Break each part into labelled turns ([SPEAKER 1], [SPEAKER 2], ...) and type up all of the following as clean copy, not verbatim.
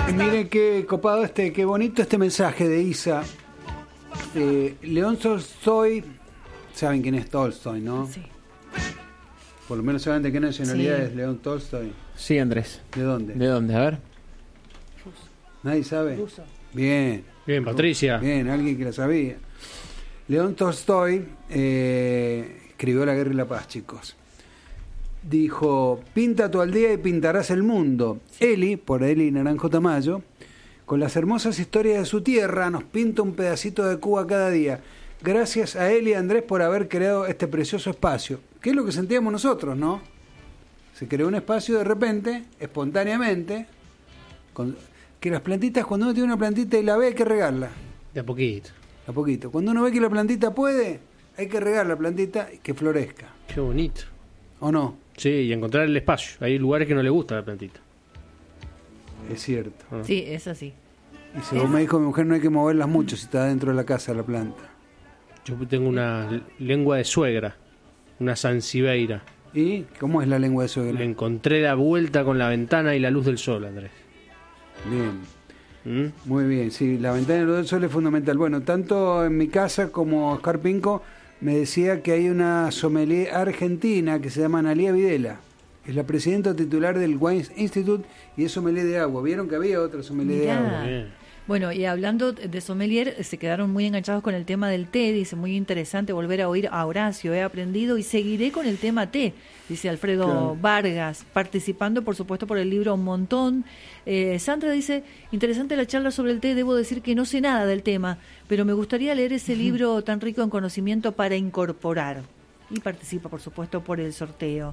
[SPEAKER 1] Miren qué copado qué bonito este mensaje de Isa. León Tolstoy, saben quién es Tolstoy, ¿no?
[SPEAKER 2] Sí.
[SPEAKER 1] Por lo menos saben de qué nacionalidad
[SPEAKER 2] Sí.
[SPEAKER 1] es León Tolstoy.
[SPEAKER 3] Sí, Andrés.
[SPEAKER 1] ¿De dónde?
[SPEAKER 3] ¿De dónde? A ver.
[SPEAKER 1] ¿Nadie sabe?
[SPEAKER 2] Ruso.
[SPEAKER 1] Bien.
[SPEAKER 4] Bien, Patricia.
[SPEAKER 1] Bien, alguien que la sabía. León Tolstoy escribió La Guerra y la Paz, chicos. Dijo: pinta tu aldea y pintarás el mundo. Eli, por Eli Naranjo Tamayo, con las hermosas historias de su tierra, nos pinta un pedacito de Cuba cada día. Gracias a Eli y Andrés por haber creado este precioso espacio. ¿Qué es lo que sentíamos nosotros, no? Se creó un espacio de repente, espontáneamente, que las plantitas, cuando uno tiene una plantita y la ve, hay que regarla.
[SPEAKER 4] De a poquito.
[SPEAKER 1] A poquito. Cuando uno ve que la plantita puede, hay que regar la plantita y que florezca.
[SPEAKER 4] Qué bonito.
[SPEAKER 1] ¿O no?
[SPEAKER 4] Sí, y encontrar el espacio. Hay lugares que no le gusta la plantita.
[SPEAKER 1] Es cierto.
[SPEAKER 2] Sí, es así.
[SPEAKER 1] Y según me dijo mi mujer, no hay que moverlas mucho si está dentro de la casa la planta.
[SPEAKER 4] Yo tengo una lengua de suegra, una sansevieria.
[SPEAKER 1] ¿Y cómo es la lengua de suegra?
[SPEAKER 4] Le encontré la vuelta con la ventana y la luz del sol, Andrés.
[SPEAKER 1] Bien. Muy bien, sí, la ventana de luz del sol es fundamental. Bueno, tanto en mi casa como Oscar Pinco me decía que hay una sommelier argentina que se llama Analía Videla. Es la presidenta titular del Wine Institute y es sommelier de agua. ¿Vieron que había otra sommelier de agua?
[SPEAKER 4] Bien.
[SPEAKER 2] Bueno, y hablando de sommelier, se quedaron muy enganchados con el tema del té. Dice, muy interesante volver a oír a Horacio. He aprendido y seguiré con el tema té, dice Alfredo
[SPEAKER 1] Claro.
[SPEAKER 2] Vargas, participando, por supuesto, por el libro Un Montón. Sandra dice, interesante la charla sobre el té. Debo decir que no sé nada del tema, pero me gustaría leer ese libro tan rico en conocimiento para incorporar. Y participa, por supuesto, por el sorteo.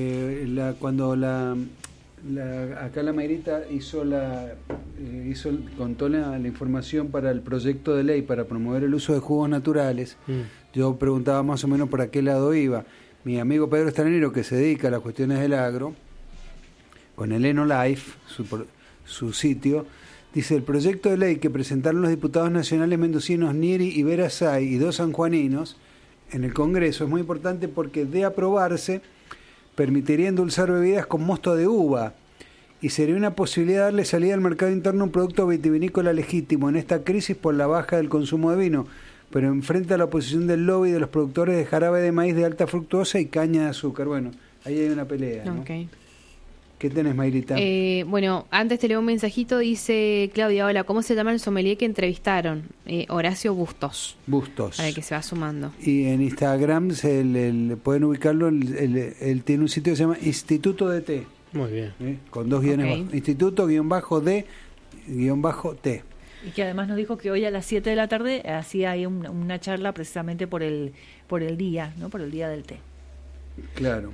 [SPEAKER 1] Acá la Mayrita contó la información para el proyecto de ley para promover el uso de jugos naturales. Yo preguntaba más o menos por qué lado iba. Mi amigo Pedro Estranero, que se dedica a las cuestiones del agro, con el EnoLife, su sitio, dice: el proyecto de ley que presentaron los diputados nacionales mendocinos Nieri y Vera Say y dos sanjuaninos en el Congreso es muy importante porque, de aprobarse, permitiría endulzar bebidas con mosto de uva y sería una posibilidad darle salida al mercado interno a un producto vitivinícola legítimo en esta crisis por la baja del consumo de vino, pero enfrenta a la oposición del lobby de los productores de jarabe de maíz de alta fructuosa y caña de azúcar. Bueno, ahí hay una pelea, ¿no?
[SPEAKER 5] Okay.
[SPEAKER 1] ¿Qué tenés, Mayrita?
[SPEAKER 5] Bueno, antes te leo un mensajito, dice Claudia: hola, ¿cómo se llama el sommelier que entrevistaron? Horacio Bustos.
[SPEAKER 1] Bustos.
[SPEAKER 5] Para que se va sumando.
[SPEAKER 1] Y en Instagram pueden ubicarlo, él tiene un sitio que se llama Instituto de Té.
[SPEAKER 4] Muy bien.
[SPEAKER 1] Con dos guiones
[SPEAKER 5] Okay.
[SPEAKER 1] bajo. Instituto-de-T.
[SPEAKER 2] Y que además nos dijo que hoy a las 7 de la tarde hacía ahí una charla precisamente por el día, ¿no? Por el día del té.
[SPEAKER 1] Claro.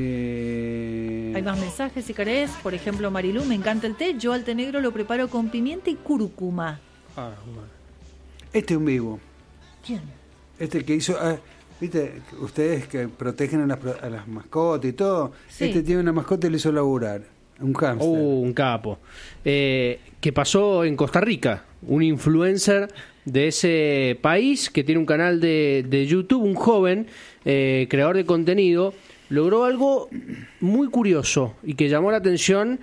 [SPEAKER 2] Hay más mensajes si querés. Por ejemplo, Marilú, me encanta el té. Yo al té negro lo preparo con pimienta y cúrcuma.
[SPEAKER 4] Bueno.
[SPEAKER 1] Este es un vivo.
[SPEAKER 2] ¿Quién?
[SPEAKER 1] Este que hizo... ¿viste? Ustedes que protegen a las mascotas y todo.
[SPEAKER 2] Sí.
[SPEAKER 1] Este tiene una mascota y le hizo laburar. Un hámster.
[SPEAKER 4] Un capo. Que pasó en Costa Rica. Un influencer de ese país que tiene un canal de YouTube, un joven creador de contenido, logró algo muy curioso y que llamó la atención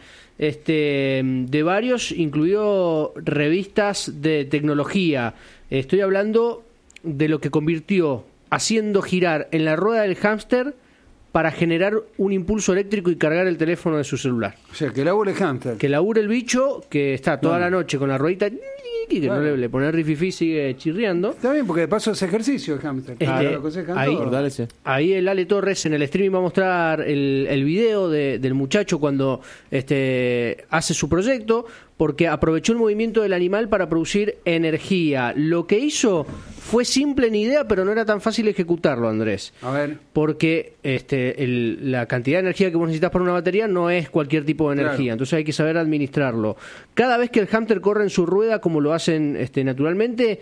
[SPEAKER 4] de varios, incluido revistas de tecnología. Estoy hablando de lo que convirtió haciendo girar en la rueda del hámster para generar un impulso eléctrico y cargar el teléfono de su celular.
[SPEAKER 1] O sea, que labure el hámster.
[SPEAKER 4] Que labure el bicho, que está toda
[SPEAKER 1] Claro.
[SPEAKER 4] la noche con la ruedita, que
[SPEAKER 1] Claro.
[SPEAKER 4] no le pone rififi, sigue chirriando.
[SPEAKER 1] Está bien, porque de paso hace ejercicio el hámster. Lo aconsejan
[SPEAKER 4] ahí,
[SPEAKER 1] todos.
[SPEAKER 4] ahí el Ale Torres en el streaming va a mostrar el video del muchacho cuando hace su proyecto, porque aprovechó el movimiento del animal para producir energía. Lo que hizo fue simple en idea, pero no era tan fácil ejecutarlo, Andrés.
[SPEAKER 1] A ver.
[SPEAKER 4] Porque la cantidad de energía que vos necesitas para una batería no es cualquier tipo de energía,
[SPEAKER 1] Claro.
[SPEAKER 4] entonces hay que saber administrarlo. Cada vez que el hámster corre en su rueda, como lo hacen naturalmente,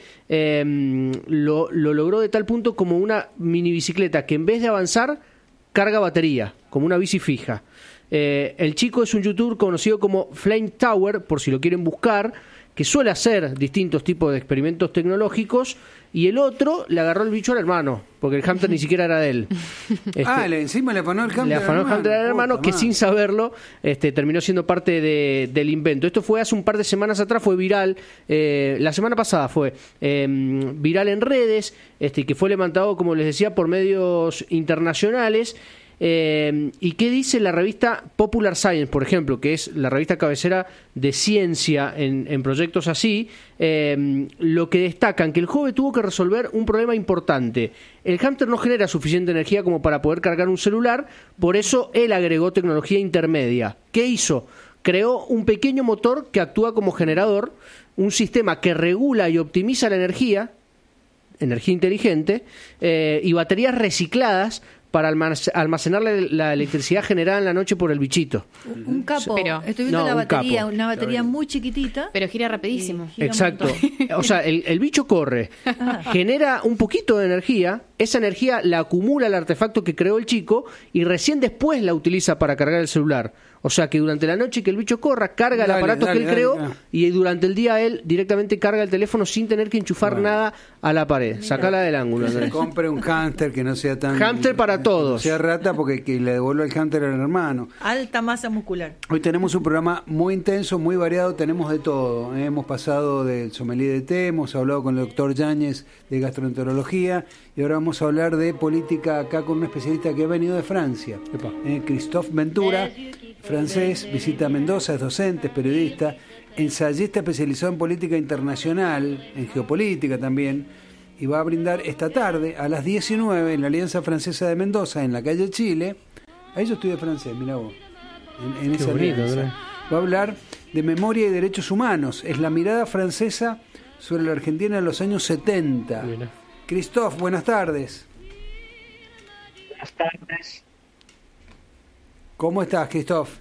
[SPEAKER 4] lo logró de tal punto como una mini bicicleta que en vez de avanzar, carga batería, como una bici fija. El chico es un youtuber conocido como Flame Tower, por si lo quieren buscar, que suele hacer distintos tipos de experimentos tecnológicos, y el otro le agarró el bicho al hermano, porque el hámster ni siquiera era de él.
[SPEAKER 1] Encima le afanó el hámster
[SPEAKER 4] le afanó el hámster al hermano, que
[SPEAKER 1] madre.
[SPEAKER 4] sin saberlo terminó siendo parte del invento. Esto fue hace un par de semanas atrás, fue viral, la semana pasada fue viral en redes, que fue levantado, como les decía, por medios internacionales. ¿Y qué dice la revista Popular Science, por ejemplo, que es la revista cabecera de ciencia en proyectos así? Lo que destacan, que el joven tuvo que resolver un problema importante. El hámster no genera suficiente energía como para poder cargar un celular, por eso él agregó tecnología intermedia. ¿Qué hizo? Creó un pequeño motor que actúa como generador, un sistema que regula y optimiza la energía inteligente, y baterías recicladas para almacenar la electricidad generada en la noche por el bichito.
[SPEAKER 2] Un capo.
[SPEAKER 5] Pero,
[SPEAKER 2] estoy viendo la batería,
[SPEAKER 4] capo.
[SPEAKER 2] una batería muy chiquitita.
[SPEAKER 5] Pero gira rapidísimo.
[SPEAKER 2] Gira un
[SPEAKER 4] Exacto.
[SPEAKER 2] montón.
[SPEAKER 4] O sea, el bicho corre, genera un poquito de energía, esa energía la acumula el artefacto que creó el chico y recién después la utiliza para cargar el celular. O sea que durante la noche que el bicho corra, carga el aparato que él creó, y durante el día él directamente carga el teléfono sin tener que enchufar nada a la pared. Sacala del ángulo,
[SPEAKER 1] Se
[SPEAKER 4] Andrés.
[SPEAKER 1] compre un hámster que no sea tan...
[SPEAKER 4] Hámster para todos.
[SPEAKER 1] No sea rata, porque que le devuelva el hámster al hermano.
[SPEAKER 2] Alta masa muscular.
[SPEAKER 1] Hoy tenemos un programa muy intenso, muy variado, tenemos de todo. Hemos pasado del sommelier de té, hemos hablado con el doctor Yáñez de gastroenterología, y ahora vamos a hablar de política acá con un especialista que ha venido de Francia, Christophe Ventura, francés, visita Mendoza, es docente, es periodista, ensayista especializado en política internacional, en geopolítica también, y va a brindar esta tarde a las 19 en la Alianza Francesa de Mendoza, en la calle Chile. Ahí yo estudié francés, mirá vos, en esa
[SPEAKER 4] bonito,
[SPEAKER 1] alianza.
[SPEAKER 4] ¿verdad?
[SPEAKER 1] Va a hablar de memoria y derechos humanos, es la mirada francesa sobre la Argentina en los años 70.
[SPEAKER 4] Mira.
[SPEAKER 1] Christophe, buenas tardes.
[SPEAKER 3] Buenas tardes.
[SPEAKER 1] ¿Cómo estás, Christophe?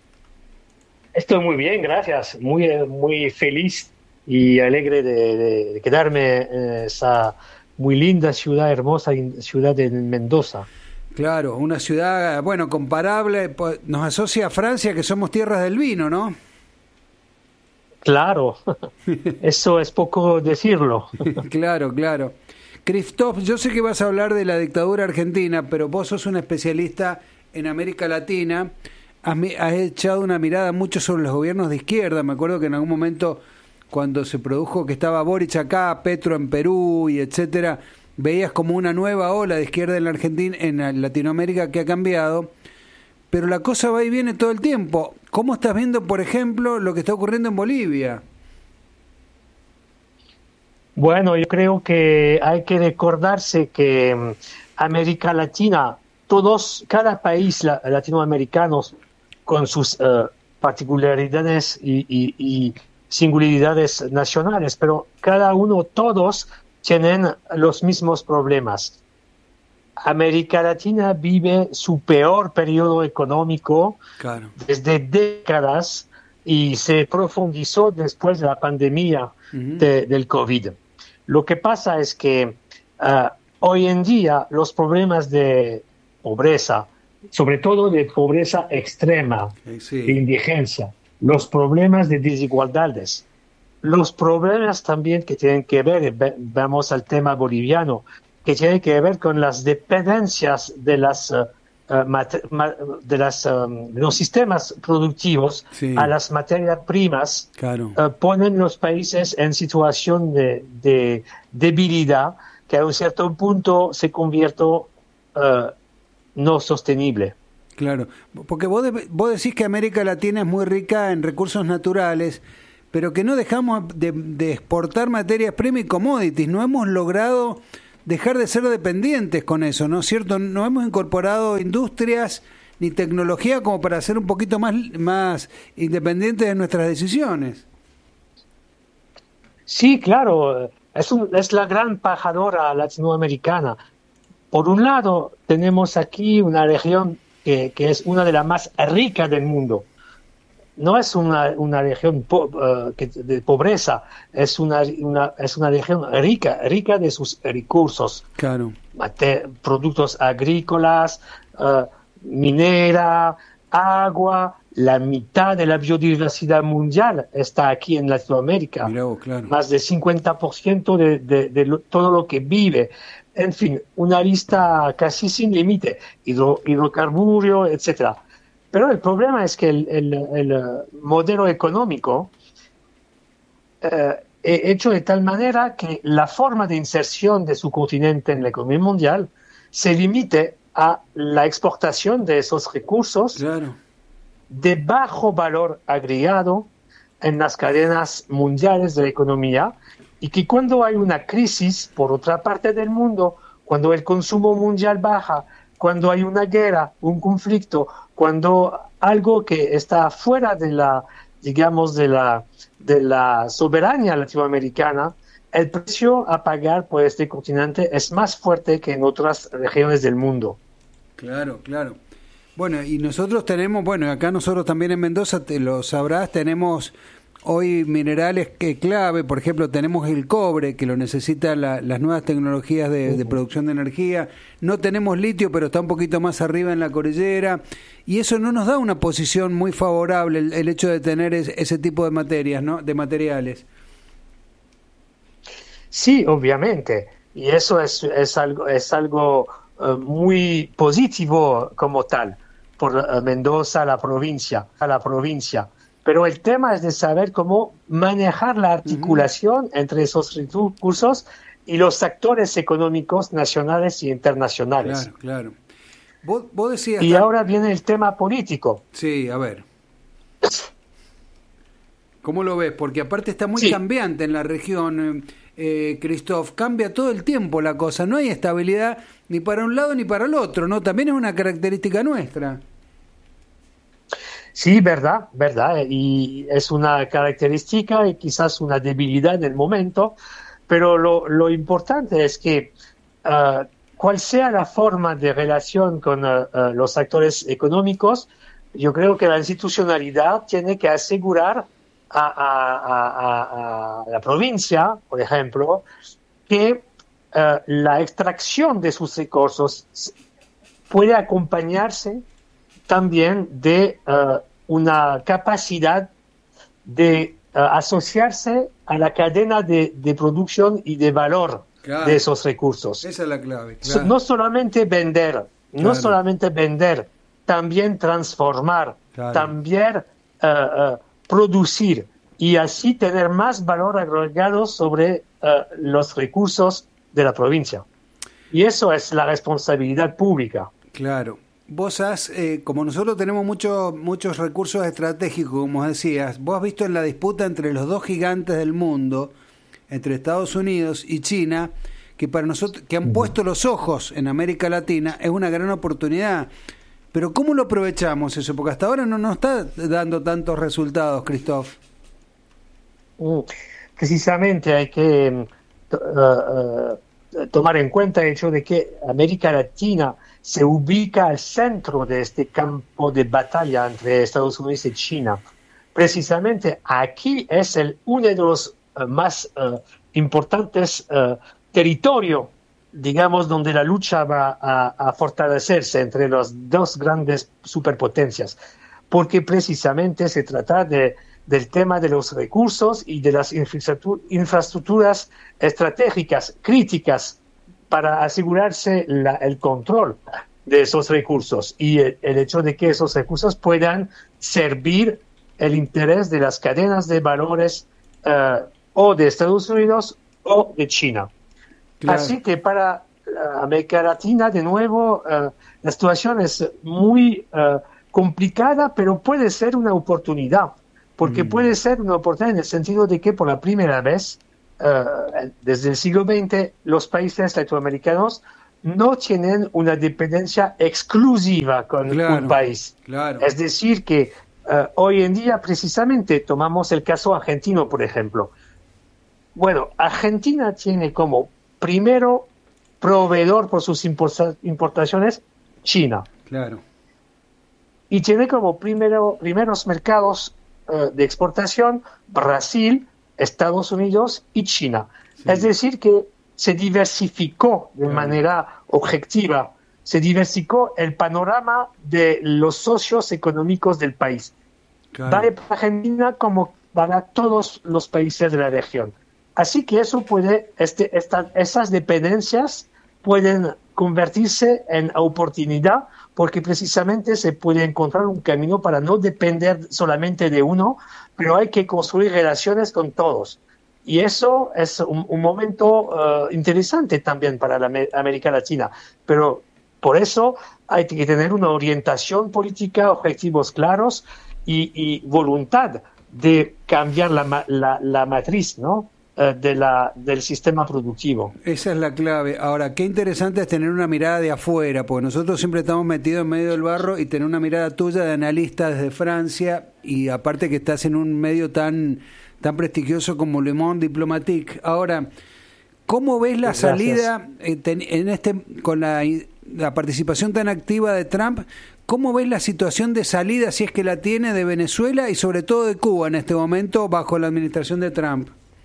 [SPEAKER 3] Estoy muy bien, gracias. Muy feliz y alegre de quedarme en esa muy linda ciudad, hermosa ciudad de Mendoza.
[SPEAKER 1] Claro, una ciudad, bueno, comparable, nos asocia a Francia, que somos tierras del vino, ¿no?
[SPEAKER 3] Claro, eso es poco decirlo.
[SPEAKER 1] Claro, claro. Christophe, yo sé que vas a hablar de la dictadura argentina, pero vos sos un especialista en América Latina, has echado una mirada mucho sobre los gobiernos de izquierda. Me acuerdo que en algún momento, cuando se produjo que estaba Boric acá, Petro en Perú y etcétera, veías como una nueva ola de izquierda en la Argentina, en Latinoamérica, que ha cambiado, pero la cosa va y viene todo el tiempo. ¿Cómo estás viendo, por ejemplo, lo que está ocurriendo en Bolivia?
[SPEAKER 3] Bueno, yo creo que hay que recordarse que América Latina, cada país latinoamericano con sus particularidades y singularidades nacionales, pero todos tienen los mismos problemas. América Latina vive su peor periodo económico desde décadas y se profundizó después de la pandemia del COVID. Lo que pasa es que hoy en día los problemas de pobreza, sobre todo de pobreza extrema, de indigencia, los problemas de desigualdades, los problemas también que tienen que ver, vamos al tema boliviano, que tienen que ver con las dependencias de los sistemas productivos a las materias primas, ponen los países en situación de debilidad que a un cierto punto se convierte no sostenible.
[SPEAKER 1] Claro, porque vos decís que América Latina es muy rica en recursos naturales, pero que no dejamos de exportar materias primas y commodities. No hemos logrado dejar de ser dependientes con eso, ¿no es cierto? No hemos incorporado industrias ni tecnología como para ser un poquito más independientes de nuestras decisiones.
[SPEAKER 3] Sí, claro, es la gran pajadora latinoamericana. Por un lado, tenemos aquí una región que es una de las más ricas del mundo. No es una región de pobreza, es una región rica de sus recursos.
[SPEAKER 1] Claro.
[SPEAKER 3] Productos agrícolas, minera, agua, la mitad de la biodiversidad mundial está aquí en Latinoamérica.
[SPEAKER 1] Mirá vos, claro.
[SPEAKER 3] Más del 50% de todo lo que vive. En fin, una lista casi sin límite, hidrocarburos, etcétera. Pero el problema es que el modelo económico hecho de tal manera que la forma de inserción de su continente en la economía mundial se limite a la exportación de esos recursos
[SPEAKER 1] Claro.
[SPEAKER 3] de bajo valor agregado en las cadenas mundiales de la economía, y que cuando hay una crisis por otra parte del mundo, cuando el consumo mundial baja, cuando hay una guerra, un conflicto, cuando algo que está fuera de la, digamos, de la soberanía latinoamericana, el precio a pagar por este continente es más fuerte que en otras regiones del mundo.
[SPEAKER 1] Claro, claro. Bueno, y nosotros tenemos, bueno, acá nosotros también en Mendoza, te lo sabrás, tenemos hoy minerales que clave, por ejemplo, tenemos el cobre, que lo necesitan las nuevas tecnologías de producción de energía, no tenemos litio, pero está un poquito más arriba en la cordillera, y eso no nos da una posición muy favorable, el hecho de tener ese tipo de materias, ¿no? De materiales.
[SPEAKER 3] Sí, obviamente, y eso es algo muy positivo como tal por Mendoza, a la provincia. Pero el tema es de saber cómo manejar la articulación entre esos recursos y los actores económicos nacionales y internacionales.
[SPEAKER 1] Claro, claro. Vos decías...
[SPEAKER 3] Y ahora viene el tema político.
[SPEAKER 1] Sí, a ver. ¿Cómo lo ves? Porque aparte está muy cambiante en la región, Christoph, cambia todo el tiempo la cosa, no hay estabilidad ni para un lado ni para el otro, ¿no? También es una característica nuestra.
[SPEAKER 3] Sí, verdad, y es una característica y quizás una debilidad en el momento, pero lo importante es que cual sea la forma de relación con los actores económicos, yo creo que la institucionalidad tiene que asegurar a la provincia, por ejemplo, que la extracción de sus recursos puede acompañarse también de una capacidad de asociarse a la cadena de producción y de valor de esos recursos.
[SPEAKER 1] Esa es la clave. Claro.
[SPEAKER 3] No solamente vender, también transformar, también producir, y así tener más valor agregado sobre los recursos de la provincia. Y eso es la responsabilidad pública.
[SPEAKER 1] Claro. Vos como nosotros tenemos muchos recursos estratégicos, como decías, vos has visto en la disputa entre los dos gigantes del mundo, entre Estados Unidos y China, que para nosotros, que han puesto los ojos en América Latina, es una gran oportunidad. Pero ¿cómo lo aprovechamos eso? Porque hasta ahora no nos está dando tantos resultados, Christoph.
[SPEAKER 3] Precisamente hay que tomar en cuenta el hecho de que América Latina se ubica al centro de este campo de batalla entre Estados Unidos y China. Precisamente aquí es uno de los más importantes territorios, digamos, donde la lucha va a fortalecerse entre las dos grandes superpotencias, porque precisamente se trata del tema de los recursos y de las infraestructuras estratégicas, críticas, para asegurarse el control de esos recursos y el hecho de que esos recursos puedan servir el interés de las cadenas de valores o de Estados Unidos o de China. Claro. Así que para América Latina, de nuevo, la situación es muy complicada, pero puede ser una oportunidad, porque puede ser una oportunidad en el sentido de que por la primera vez desde el siglo XX, los países latinoamericanos no tienen una dependencia exclusiva con un país. Claro. Es decir, que hoy en día, precisamente, tomamos el caso argentino, por ejemplo. Bueno, Argentina tiene como primero proveedor por sus importaciones China.
[SPEAKER 1] Claro.
[SPEAKER 3] Y tiene como primeros mercados de exportación Brasil, Estados Unidos y China. Sí. Es decir, que se diversificó de manera objetiva, se diversificó el panorama de los socios económicos del país.
[SPEAKER 1] Claro.
[SPEAKER 3] vale para Argentina como para todos los países de la región. Así que eso puede, esas dependencias pueden convertirse en oportunidad porque precisamente se puede encontrar un camino para no depender solamente de uno, pero hay que construir relaciones con todos. Y eso es un momento interesante también para la América Latina. Pero por eso hay que tener una orientación política, objetivos claros y voluntad de cambiar la matriz, ¿no? Del sistema productivo.
[SPEAKER 1] Esa es la clave. Ahora, qué interesante es tener una mirada de afuera, porque nosotros siempre estamos metidos en medio del barro y tener una mirada tuya de analista desde Francia y aparte que estás en un medio tan prestigioso como Le Monde Diplomatique. Ahora, ¿cómo ves la salida con la participación tan activa de Trump? ¿Cómo ves la situación de salida, si es que la tiene, de Venezuela y sobre todo de Cuba en este momento bajo la administración de Trump?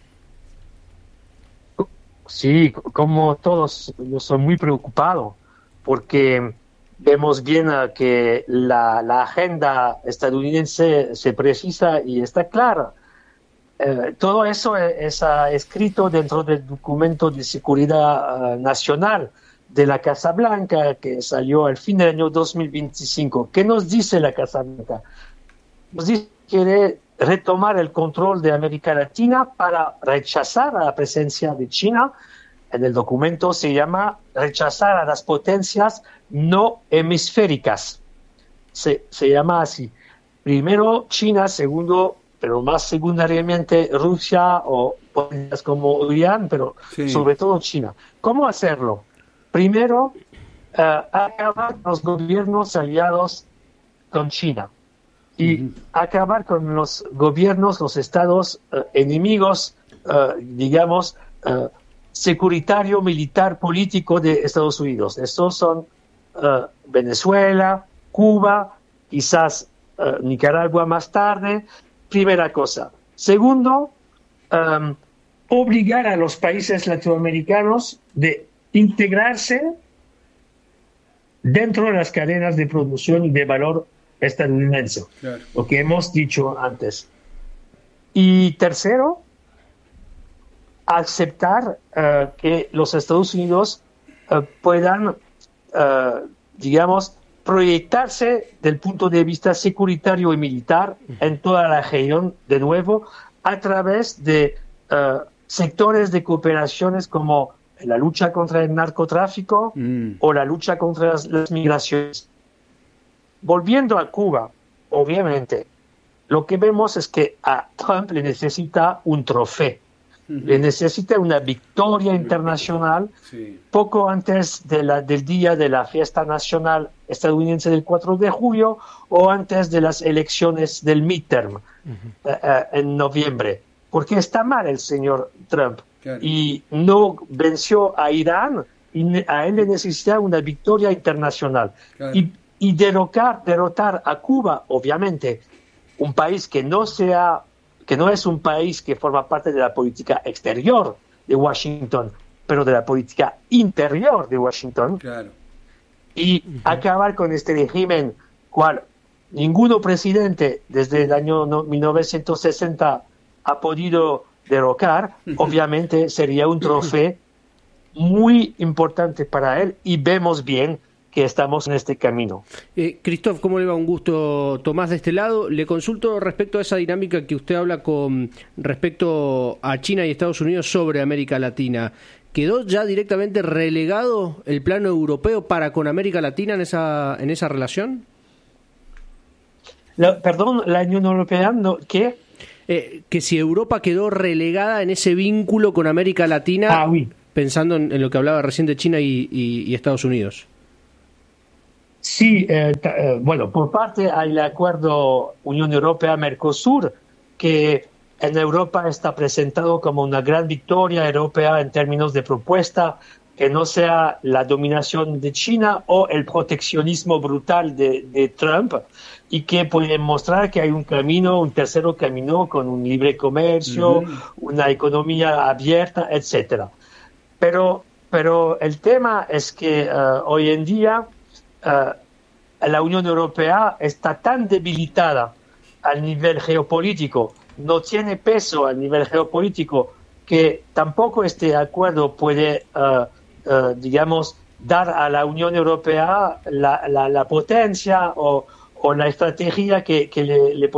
[SPEAKER 3] Sí, como todos, yo soy muy preocupado porque vemos bien que la agenda estadounidense se precisa y está clara. Todo eso es escrito dentro del documento de seguridad nacional de la Casa Blanca que salió al fin del año 2025. ¿Qué nos dice la Casa Blanca? Nos dice que quiere retomar el control de América Latina para rechazar a la presencia de China. En el documento se llama rechazar a las potencias no hemisféricas. Se llama así. Primero China, segundo, pero más secundariamente Rusia o potencias como Irán, pero sí, sobre todo China. ¿Cómo hacerlo? Primero, acabar con los gobiernos aliados con China. Y acabar con los gobiernos, los estados enemigos, digamos, securitario, militar, político de Estados Unidos. Estos son Venezuela, Cuba, quizás Nicaragua más tarde. Primera cosa. Segundo, obligar a los países latinoamericanos de integrarse dentro de las cadenas de producción y de valor estadounidense, claro, lo que hemos dicho antes. Y tercero, aceptar que los Estados Unidos puedan, digamos, proyectarse del punto de vista securitario y militar en toda la región, de nuevo, a través de sectores de cooperaciones como la lucha contra el narcotráfico o la lucha contra las migraciones. Volviendo a Cuba, obviamente, lo que vemos es que a Trump le necesita un trofeo, le necesita una victoria internacional, poco antes del día de la fiesta nacional estadounidense del 4 de julio o antes de las elecciones del midterm en noviembre, porque está mal el señor Trump, claro, y no venció a Irán y a él le necesita una victoria internacional. Claro. Y derrotar a Cuba, obviamente, un país que no es un país que forma parte de la política exterior de Washington, pero de la política interior de Washington, claro, y acabar con este régimen cual ningún presidente desde el año 1960 ha podido derrocar, obviamente sería un trofeo muy importante para él y vemos bien que estamos en este camino.
[SPEAKER 4] Christophe, ¿cómo le va? Un gusto. Tomás de este lado. Le consulto respecto a esa dinámica que usted habla con respecto a China y Estados Unidos sobre América Latina. ¿Quedó ya directamente relegado el plano europeo para con América Latina en esa relación?
[SPEAKER 3] Perdón, la Unión Europea, ¿no? ¿Qué?
[SPEAKER 4] Que si Europa quedó relegada en ese vínculo con América Latina, pensando en lo que hablaba recién de China y Estados Unidos.
[SPEAKER 3] Sí, bueno, por parte hay el acuerdo Unión Europea-Mercosur, que en Europa está presentado como una gran victoria europea en términos de propuesta, que no sea la dominación de China o el proteccionismo brutal de Trump, y que puede mostrar que hay un camino, un tercero camino con un libre comercio, una economía abierta, etcétera. Pero el tema es que hoy en día la Unión Europea está tan debilitada al nivel geopolítico, no tiene peso al nivel geopolítico, que tampoco este acuerdo puede, digamos, dar a la Unión Europea la potencia o la estrategia que le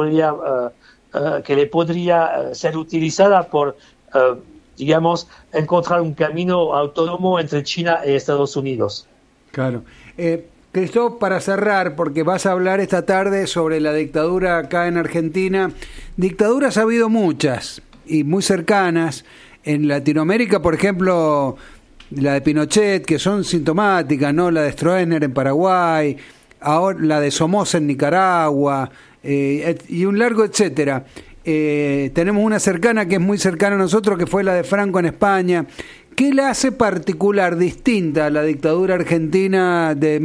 [SPEAKER 3] podría ser utilizada por, digamos, encontrar un camino autónomo entre China y Estados Unidos.
[SPEAKER 1] Claro. Cristóf, para cerrar, porque vas a hablar esta tarde sobre la dictadura acá en Argentina. Dictaduras ha habido muchas y muy cercanas. En Latinoamérica, por ejemplo, la de Pinochet, que son sintomáticas, ¿no? La de Stroessner en Paraguay, ahora la de Somoza en Nicaragua, y un largo etcétera. Tenemos una cercana que es muy cercana a nosotros, que fue la de Franco en España. ¿Qué la hace particular, distinta a la dictadura argentina de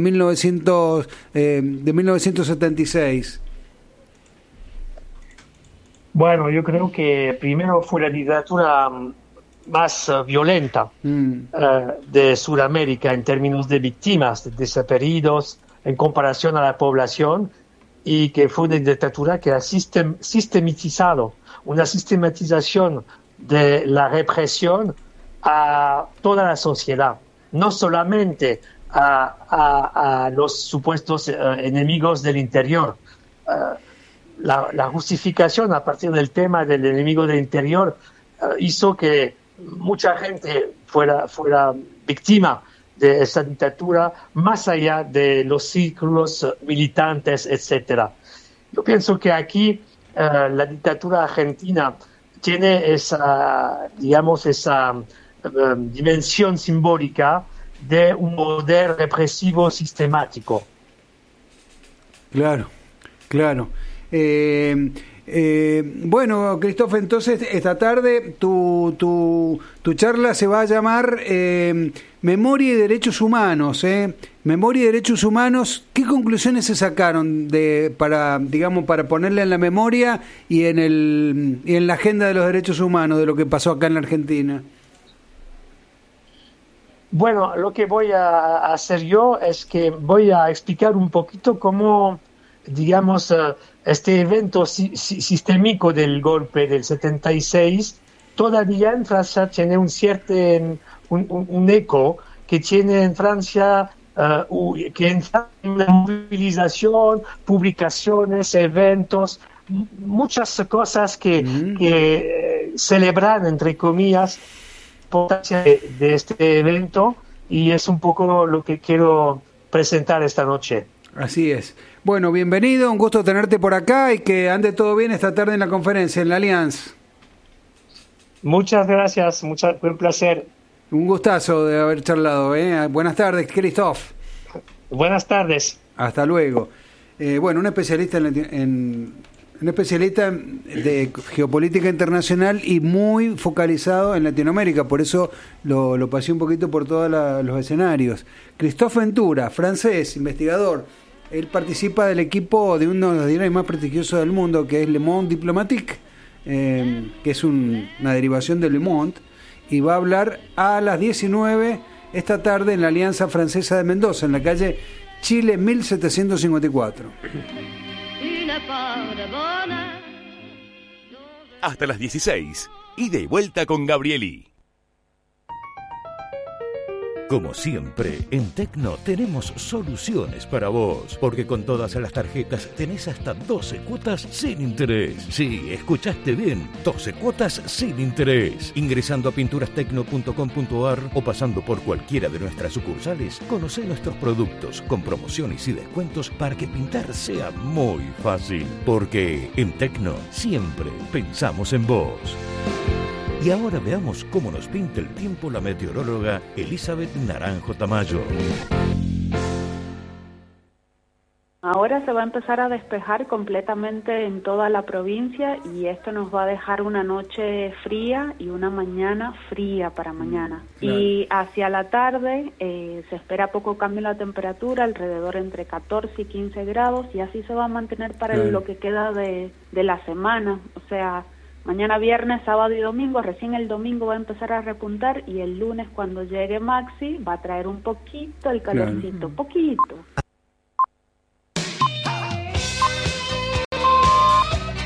[SPEAKER 1] 1976?
[SPEAKER 3] Bueno, yo creo que primero fue la dictadura más violenta de Sudamérica en términos de víctimas, de desaparecidos, en comparación a la población, y que fue una dictadura que ha sistematizado, una sistematización de la represión a toda la sociedad, no solamente a los supuestos enemigos del interior. La justificación a partir del tema del enemigo del interior hizo que mucha gente fuera víctima de esa dictadura, más allá de los círculos militantes, etcétera. Yo pienso que aquí la dictadura argentina tiene esa, digamos, esa dimensión simbólica de un poder represivo sistemático.
[SPEAKER 1] Claro. Bueno, Cristóf, entonces esta tarde tu charla se va a llamar Memoria y Derechos Humanos. Memoria y Derechos Humanos, ¿qué conclusiones se sacaron para ponerle en la memoria y en la agenda de los derechos humanos de lo que pasó acá en la Argentina?
[SPEAKER 3] Bueno, lo que voy a hacer yo es que voy a explicar un poquito cómo, digamos, este evento sistémico del golpe del 76 todavía en Francia tiene un eco que tiene en Francia, que en Francia hay una movilización, publicaciones, eventos, muchas cosas que celebran, entre comillas, la importancia de este evento, y es un poco lo que quiero presentar esta noche.
[SPEAKER 1] Así es. Bueno, bienvenido, un gusto tenerte por acá y que ande todo bien esta tarde en la conferencia, en la Allianz.
[SPEAKER 3] Muchas gracias, fue un placer.
[SPEAKER 1] Un gustazo de haber charlado. Buenas tardes, Cristóf.
[SPEAKER 3] Buenas tardes.
[SPEAKER 1] Hasta luego. Bueno, un especialista un especialista de geopolítica internacional y muy focalizado en Latinoamérica, por eso lo pasé un poquito por todos los escenarios. Cristóf Ventura, francés, investigador. Él participa del equipo de uno de los diarios más prestigiosos del mundo, que es Le Monde Diplomatique, que es una derivación de Le Monde, y va a hablar a las 19 esta tarde en la Alianza Francesa de Mendoza, en la calle Chile 1754.
[SPEAKER 6] Hasta las 16, ida y vuelta con Gabrieli.
[SPEAKER 7] Como siempre, en Tecno tenemos soluciones para vos, porque con todas las tarjetas tenés hasta 12 cuotas sin interés. Sí, escuchaste bien, 12 cuotas sin interés. Ingresando a pinturastecno.com.ar o pasando por cualquiera de nuestras sucursales, conocé nuestros productos con promociones y descuentos para que pintar sea muy fácil. Porque en Tecno siempre pensamos en vos. Y ahora veamos cómo nos pinta el tiempo la meteoróloga Elizabeth Naranjo Tamayo.
[SPEAKER 8] Ahora se va a empezar a despejar completamente en toda la provincia y esto nos va a dejar una noche fría y una mañana fría para mañana. Claro. Y hacia la tarde se espera poco cambio en la temperatura, alrededor entre 14 y 15 grados, y así se va a mantener para lo que queda de la semana. O sea, mañana viernes, sábado y domingo, recién el domingo va a empezar a repuntar, y el lunes cuando llegue Maxi va a traer un poquito el calorcito, poquito.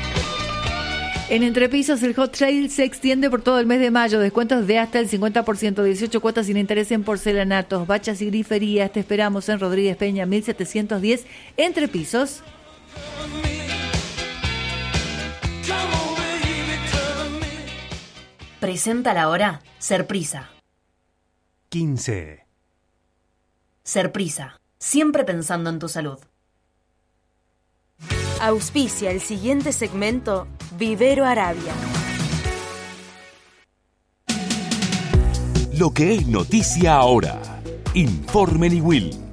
[SPEAKER 2] En Entrepisos, el Hot Sale se extiende por todo el mes de mayo. Descuentos de hasta el 50%, 18 cuotas sin interés en porcelanatos, bachas y griferías. Te esperamos en Rodríguez Peña, 1710, Entrepisos.
[SPEAKER 9] Presenta la hora Serprisa.
[SPEAKER 10] 15.
[SPEAKER 9] Serprisa, siempre pensando en tu salud.
[SPEAKER 11] Auspicia el siguiente segmento, Vivero Arabia.
[SPEAKER 6] Lo que es noticia ahora. Informe Niwil.